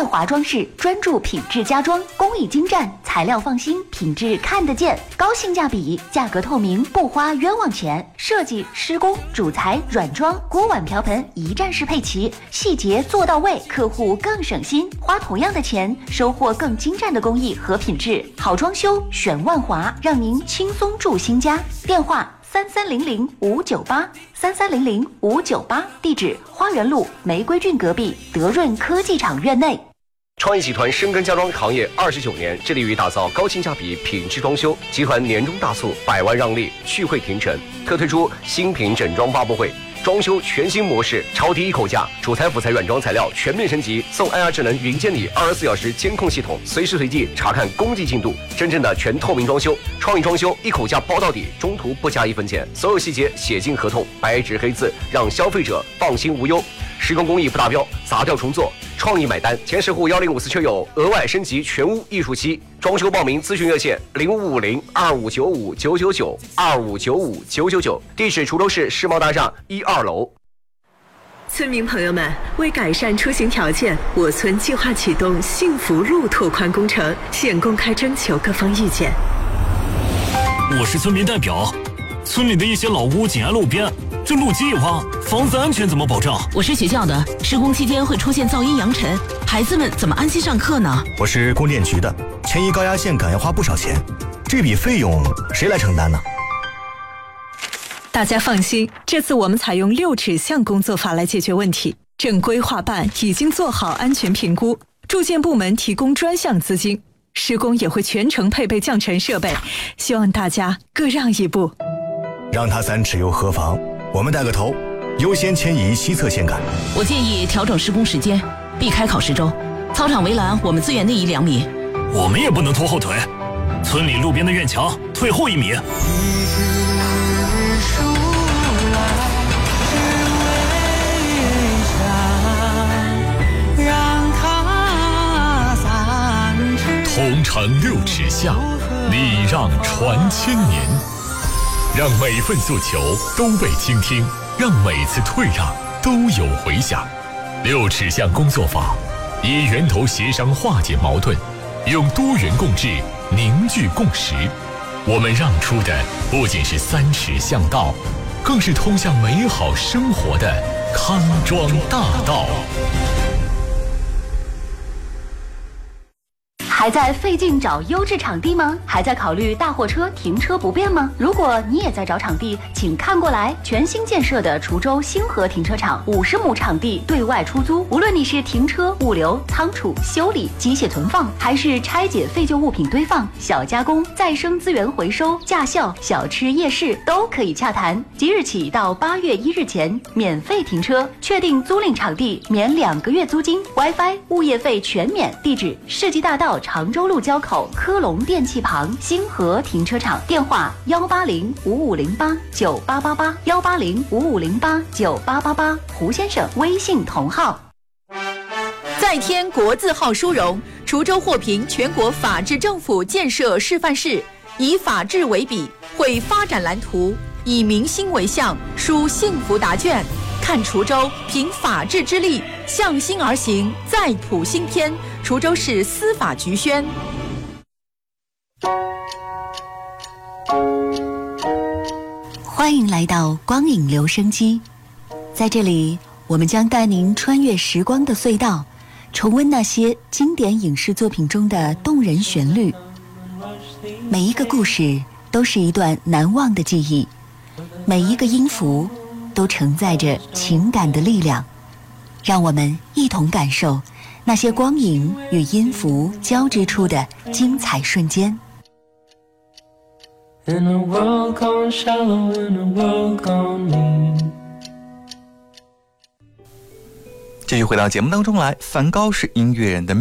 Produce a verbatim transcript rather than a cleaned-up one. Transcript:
万华装饰专注品质家装，工艺精湛，材料放心，品质看得见，高性价比，价格透明，不花冤枉钱。设计、施工、主材、软装、锅碗瓢盆一站式配齐，细节做到位，客户更省心，花同样的钱收获更精湛的工艺和品质。好装修选万华，让您轻松住新家。电话三三零零五九八三三零零五九八，地址花园路玫瑰郡隔壁德润科技厂院内。 创意集团深耕家装行业二十九年，致力于打造高性价比品质装修。集团年终大促，百万让利，聚会停城，特推出新品整装发布会。装修全新模式，超低一口价，主材辅材软装材料全面升级，送 I R 智能云监理二十四小时监控系统，随时随地查看工地进度，真正的全透明装修。创意装修一口价包到底，中途不加一分钱，所有细节写进合同，白纸黑字，让消费者放心无忧。施工工艺不达标，砸掉重做，创意买单。前十户幺零五四车友额外升级全屋艺术漆。装修报名咨询热线零五五零二五九五九九九二五九五九九九，地址滁州市世贸大厦一二楼。 村民朋友们，为改善出行条件，我村计划启动幸福路拓宽工程，现公开征求各方意见。 我是村民代表，村里的一些老屋紧挨路边，这路基一挖，房子安全怎么保障？ 我是学校的，施工期间会出现噪音扬尘，孩子们怎么安心上课呢？ 我是供电局的，迁移高压线杆要花不少钱，这笔费用谁来承担呢？ 大家放心，这次我们采用六尺巷工作法来解决问题。正规划办已经做好安全评估，住建部门提供专项资金，施工也会全程配备降尘设备，希望大家各让一步。 让他三尺又何妨？我们带个头，优先迁移西侧线杆。 我建议调整施工时间，避开考试周。操场围栏我们资源内移两米。 我们也不能拖后腿，村里路边的院墙退后一米。 同城六尺巷，礼让传千年，让每份诉求都被倾听，让每次退让都有回响。六尺巷工作坊以源头协商化解矛盾，用多元共治凝聚共识。我们让出的不仅是三尺巷道，更是通向美好生活的康庄大道。 还在费劲找优质场地吗？还在考虑大货车停车不便吗？如果你也在找场地，请看过来，全新建设的滁州星河停车场五十亩场地对外出租，无论你是停车、物流、仓储、修理、机械存放，还是拆解废旧物品堆放、小加工、再生资源回收、驾校、小吃夜市，都可以洽谈。即日起到八月一日前免费停车，确定租赁场地免两个月租金 ，WiFi、物业费全免。地址：世纪大道常州路交口科龙电器旁星河停车场，电话幺八零五五零八九八八八幺八零五五零八九八八八，胡先生微信同号。 再添国字号殊荣，滁州获评全国法治政府建设示范市，以法治为笔，绘发展蓝图，以民心为向，书幸福答卷。看滁州凭法治之力向心而行，再谱新篇。滁州市司法局宣。 欢迎来到光影留声机，在这里我们将带您穿越时光的隧道，重温那些经典影视作品中的动人旋律。每一个故事都是一段难忘的记忆，每一个音符都承载着情感的力量，让我们一同感受那些光影与音符交织出的精彩瞬间。 In a world gone shallow, in a world gone mean。 继续回到节目当中来，梵高是音乐人的